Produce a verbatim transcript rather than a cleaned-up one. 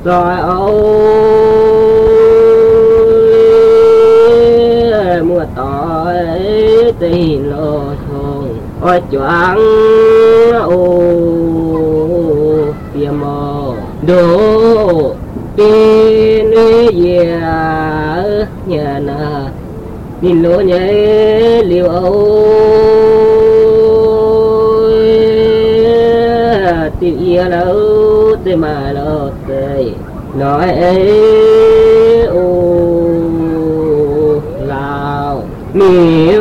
rồi ôi mùa tỏi tì lô thùng ôi choáng ô bia mò đồ bên ye nhà na nhìn lúa nhảy liều ôi tìm ia đâu để mà lo tây nói ấy ô lao mi